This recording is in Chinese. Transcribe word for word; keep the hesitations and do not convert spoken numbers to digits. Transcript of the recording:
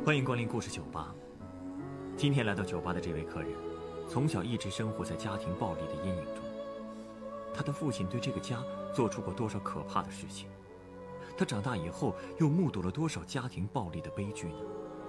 欢迎光临故事酒吧。今天来到酒吧的这位客人，从小一直生活在家庭暴力的阴影中。他的父亲对这个家做出过多少可怕的事情？他长大以后又目睹了多少家庭暴力的悲剧呢？